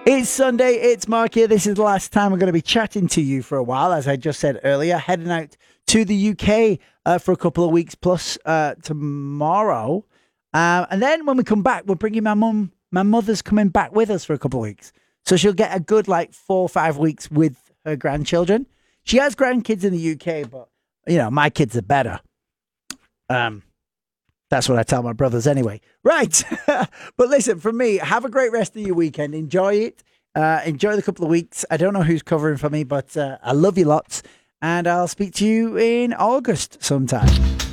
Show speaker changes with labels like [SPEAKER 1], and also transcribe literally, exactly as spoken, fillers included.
[SPEAKER 1] It's Sunday, it's Mark here. This is the last time I'm going to be chatting to you for a while, as I just said earlier, heading out to the U K uh, for a couple of weeks plus uh, tomorrow. Uh, and then when we come back, we're bringing my mum, my mother's coming back with us for a couple of weeks. So she'll get a good like four or five weeks with her grandchildren. She has grandkids in the U K, but, you know, my kids are better. Um, That's what I tell my brothers anyway. Right. But listen, from me, have a great rest of your weekend. Enjoy it. Uh, enjoy the couple of weeks. I don't know who's covering for me, but uh, I love you lots. And I'll speak to you in August sometime.